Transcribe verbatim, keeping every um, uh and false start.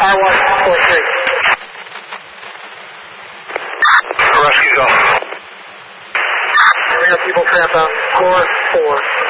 R one four three. Rescue go. We have people trapped on core four.